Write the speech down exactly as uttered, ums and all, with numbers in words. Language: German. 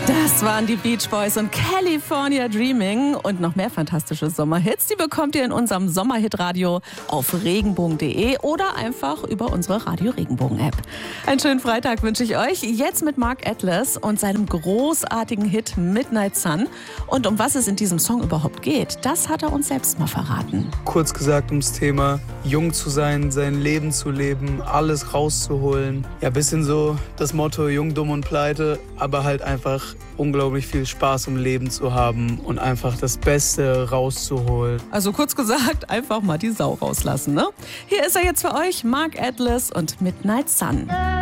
Das waren die Beach Boys und California Dreaming und noch mehr fantastische Sommerhits. Die bekommt ihr in unserem Sommerhitradio auf regenbogen punkt de oder einfach über unsere Radio Regenbogen App. Einen schönen Freitag wünsche ich euch. Jetzt mit Mark Atlas und seinem großartigen Hit Midnight Sun. Und um was es in diesem Song überhaupt geht, das hat er uns selbst mal verraten. Kurz gesagt ums Thema jung zu sein, sein Leben zu leben, alles rauszuholen. Ja, bisschen so das Motto jung, dumm und pleite, aber halt einfach unglaublich viel Spaß im Leben zu haben und einfach das Beste rauszuholen. Also kurz gesagt, einfach mal die Sau rauslassen, ne? Hier ist er jetzt für euch, Mark Atlas und Midnight Sun.